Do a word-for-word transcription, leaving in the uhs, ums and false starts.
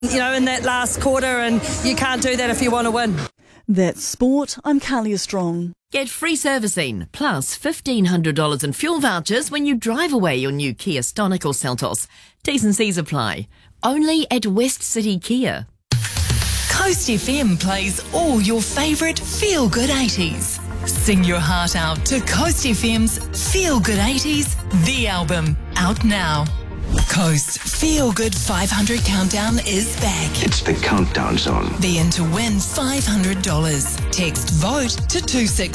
you know, in that last quarter, and you can't do that if you want to win. That's sport. I'm Carlia Strong. Get free servicing plus fifteen hundred dollars in fuel vouchers when you drive away your new Kia Stonic or Seltos. T's and C's apply. Only at West City Kia. Coast F M plays all your favourite feel-good eighties. Sing your heart out to Coast F M's Feel Good eighties, the album, out now. Coast Feel Good five hundred Countdown is back. It's the Countdown Zone. Be in to win five hundred dollars. Text VOTE to two six